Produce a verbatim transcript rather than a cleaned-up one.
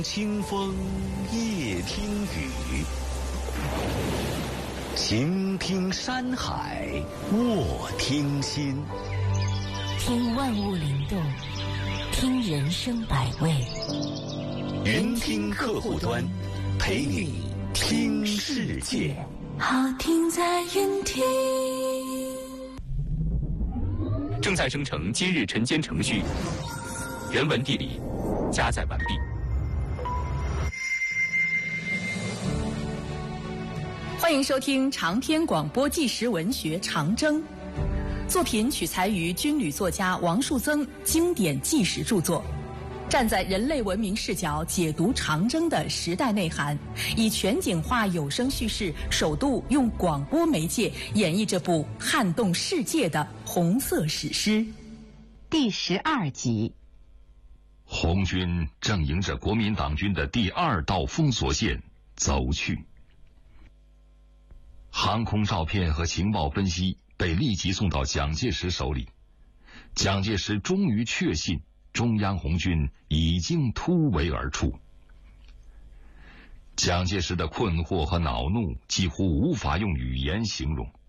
清风夜听雨，行听山海卧听心。 听万物灵动，听人生百味。 云听客户端，陪你听世界。 好听在云听。 正在生成今日晨间程序，原文地理加载完毕。 欢迎收听长篇广播纪实文学《长征》，作品取材于军旅作家王树增经典纪实著作，站在人类文明视角解读长征的时代内涵，以全景化有声叙事，首度用广播媒介演绎这部撼动世界的红色史诗。 第十二集， 红军正迎着国民党军的第二道封锁线走去。航空照片和情报分析被立即送到蒋介石手里，蒋介石终于确信中央红军已经突围而出。蒋介石的困惑和恼怒几乎无法用语言形容。